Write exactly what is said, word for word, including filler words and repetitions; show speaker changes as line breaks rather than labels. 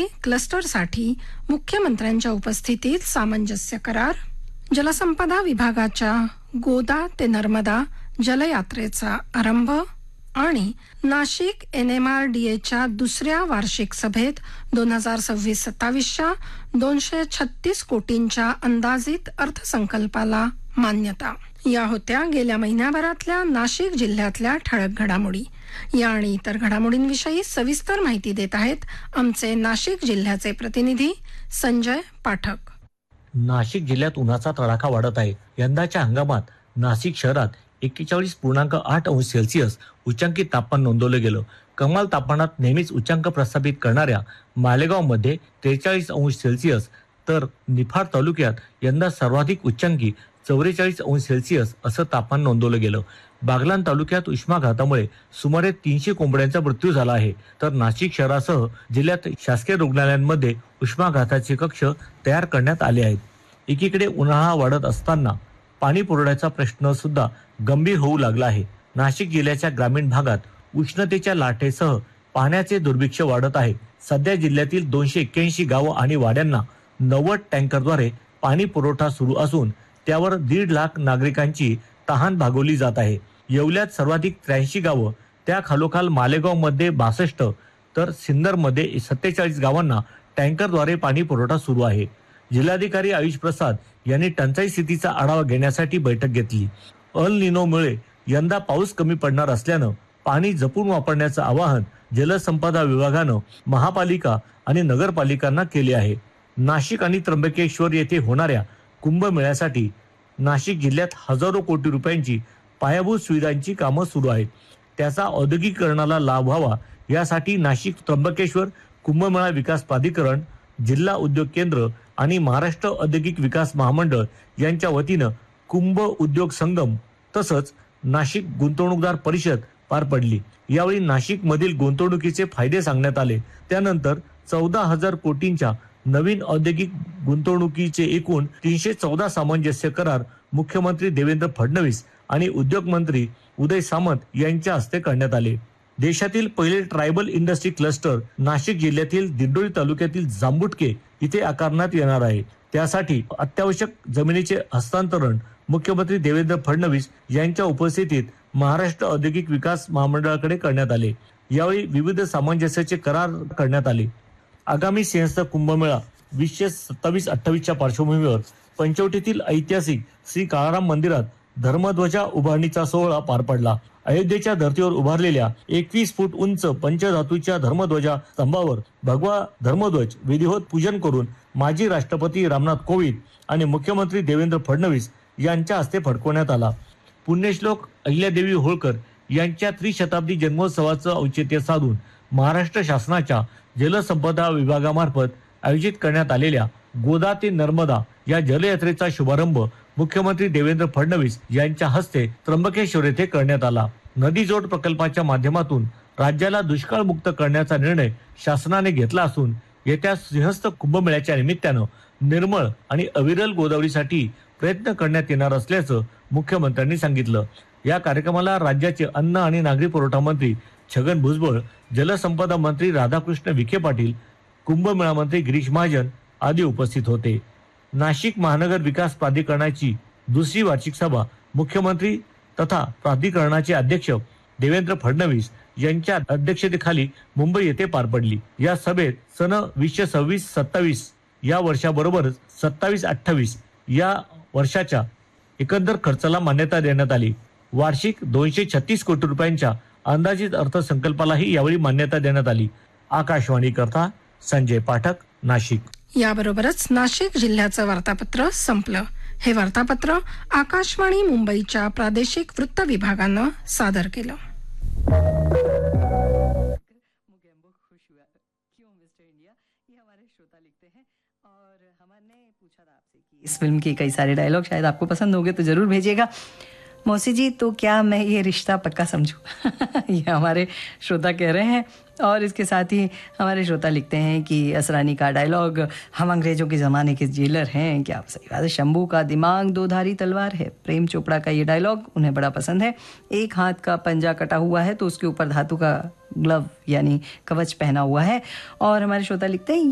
क्लस्टरसाठी मुख्यमंत्र्यांच्या उपस्थितीत सामंजस्य करार. जलसंपदा विभागाच्या गोदा ते नर्मदा जलयात्रेचा आरंभ आणि Nashik N M R D एच्या दुसऱ्या वार्षिक सभेत दोन हजार सव्वीस सत्तावीसच्या दोनशे छत्तीस कोटींच्या अंदाजित अर्थसंकल्पाला मान्यता. या होत्या गेल्या महिन्याभरातल्या नाशिक जिल्ह्यातल्या ठळक घडामोडी. या आणि इतर घडामोडींविषयी सविस्तर माहिती देत आहेत आमचे नाशिक जिल्ह्याचे प्रतिनिधी संजय पाठक.
नाशिक जिल्ह्यात उन्हाचा तडाखा वाढत आहे. यंदाच्या हंगामात नाशिक शहरात एक्केचाळीस पूर्णांक आठ अंश सेल्सिअस उच्चांकित तापमान नोंदवलं गेलं. कमाल तापमानात नेहमीच उच्चांक प्रस्थापित करणाऱ्या मालेगावमध्ये त्रेचाळीस अंश सेल्सिअस तर निफाड तालुक्यात यंदा सर्वाधिक उच्चांकी चौवेचाळीस अंश सेल्सिअस असं तापमान नोंदवलं गेलं. बागलाण तालुक्यात उष्माघातामुळे सुमारे तीनशे कोंबड्यांचा मृत्यू झाला आहे. तर नाशिक शहरासह जिल्ह्यात शासकीय रुग्णालयांमध्ये उष्माघाताचे कक्ष तयार करण्यात आले आहेत. एकीकडे उन्हाळा वाढत असताना पाणी पुरवठ्याचा प्रश्न सुद्धा गंभीर होऊ लागला आहे. नाशिक जिल्ह्याच्या ग्रामीण भागात उष्णतेच्या लाटेसह पाण्याचे दुर्भिक्ष वाढत आहे. सध्या जिल्ह्यातील दोनशे एक्क्याऐंशी गावं आणि वाड्यांना नव्वद टँकरद्वारे पाणी पुरवठा सुरू असून त्यावर दीड लाख नागरिकांची तहान भागवली जात आहे. येवल्यात सर्वाधिक त्र्याऐंशी गावं, त्या खालोखाल मालेगावमध्ये बासष्ट तर सिन्नरमध्ये सत्तेचाळीस गावांना टँकरद्वारे पाणी पुरवठा सुरू आहे. जिल्हाधिकारी आयुष प्रसाद यांनी टंचाई स्थितीचा आढावा घेण्यासाठी बैठक घेतली. अल निनोमुळे यंदा पाऊस कमी पडणार असल्यानं पाणी जपून वापरण्याचं आवाहन जलसंपदा विभागानं महापालिका आणि नगरपालिकांना केले आहे. नाशिक आणि त्र्यंबकेश्वर येथे होणाऱ्या कुंभमेळ्यासाठी नाशिक जिल्ह्यात हजारो कोटी रुपयांची पायाभूत सुविधांची कामं सुरू आहेत. त्याचा औद्योगिकरणाला लाभ व्हावा यासाठी नाशिक त्र्यंबकेश्वर कुंभमेळा विकास प्राधिकरण, जिल्हा उद्योग केंद्र आणि महाराष्ट्र औद्योगिक विकास महामंडळ यांच्या वतीनं कुंभ उद्योग संगम तसंच नाशिक गुंतवणूकदार परिषद पार पडली. यावेळी नाशिक मधील गुंतवणुकीचे फायदे सांगण्यात आले. त्यानंतर चौदा हजार कोटींच्या नवीन औद्योगिक गुंतवणुकीचे एकूण तीनशे चौदा सामंजस्य करार मुख्यमंत्री देवेंद्र फडणवीस आणि उद्योग मंत्री उदय सामंत यांच्या हस्ते करण्यात आले. देशातील पहिले ट्रायबल इंडस्ट्री क्लस्टर नाशिक जिल्ह्यातील दिंडोरी तालुक्यातील जांबुटके इथे आकारण्यात येणार आहे. त्यासाठी अत्यावश्यक जमिनीचे हस्तांतरण मुख्यमंत्री देवेंद्र फडणवीस यांच्या उपस्थितीत महाराष्ट्र औद्योगिक विकास महामंडळाकडे करण्यात आले. यावेळी विविध सामंजस्याचे करार करण्यात आले. आगामी सिंहस्थ कुंभमेळा वीसशे सत्तावीस अठ्ठावीसच्या पार्श्वभूमीवर पंचवटीतील ऐतिहासिक श्री काळाराम मंदिरात धर्मध्वजा उभारणीचा सोहळा पार पडला. अयोध्येच्या धर्तीवर उभारलेल्या एकवीस फूट उंच पंचधातूच्या धर्मध्वजा स्तंभावर भगवा धर्मध्वज विधिवत पूजन करून माजी राष्ट्रपती रामनाथ कोविंद आणि मुख्यमंत्री देवेंद्र फडणवीस यांच्या हस्ते फडकवण्यात आला. पुण्यश्लोक अहिल्यादेवी होळकर यांच्या त्रिशताब्दी जन्मोत्सवाचं औचित्य साधून महाराष्ट्र शासनाच्या जलसंपदा विभागामार्फत आयोजित करण्यात आलेल्या गोदा ते नर्मदा या जलयात्रेचा शुभारंभ मुख्यमंत्री देवेंद्र फडणवीस यांच्या हस्ते त्र्यंबकेश्वर येथे करण्यात आला. नदी जोड प्रकल्पाच्या माध्यमातून राज्याला दुष्काळ मुक्त करण्याचा निर्णय शासनाने घेतला असून येत्या सिंहस्थ कुंभमेळ्याच्या निमित्तानं निर्मळ आणि अविरल गोदावरीसाठी प्रयत्न करण्यात येणार असल्याचं मुख्यमंत्र्यांनी सांगितलं. या कार्यक्रमाला राज्याचे अन्न आणि नागरी पुरवठा मंत्री छगन भुजबळ, जलसंपदा मंत्री राधाकृष्ण विखे पाटील, कुंभमेळा मंत्री गिरीश महाजन आदी उपस्थित होते. नाशिक महानगर विकास प्राधिकरणाची दुसरी वार्षिक सभा मुख्यमंत्री तथा प्राधिकरणाचे अध्यक्ष देवेंद्र फडणवीस यांच्या अध्यक्षतेखाली मुंबई येथे पार पडली. या सभेत सन वीसशे सव्वीस सत्तावीस या वर्षाबरोबरच सत्तावीस अठ्ठावीस या वर्षाच्या एकंदर खर्चाला मान्यता देण्यात आली. वार्षिक दोनशे छत्तीस कोटी रुपयांच्या अंदाजित अर्थसंकल्पालाही यावेळी मान्यता देण्यात आली. आकाशवाणी करता संजय पाठक, नाशिक.
याबरोबरच नाशिक जिल्ह्याचं वार्तापत्र संपलं. हे वार्तापत्र आकाशवाणी मुंबईच्या प्रादेशिक वृत्त विभागानं सादर केलं.
इस फिल्म के कई सारे डायलॉग शायद आपको पसंद होंगे, तो जरूर भेजिएगा. मौसी जी, तो क्या मैं ये रिश्ता पक्का समझूं? ये हमारे श्रोता कह रहे हैं. और इसके साथ ही हमारे श्रोता लिखते हैं कि असरानी का डायलॉग, हम अंग्रेजों के ज़माने के जेलर हैं. क्या सही बात है. शंभू का दिमाग दो धारी तलवार है. प्रेम चोपड़ा का ये डायलॉग उन्हें बड़ा पसंद है. एक हाथ का पंजा कटा हुआ है तो उसके ऊपर धातु का ग्लव यानी कवच पहना हुआ है. और हमारे श्रोता लिखते हैं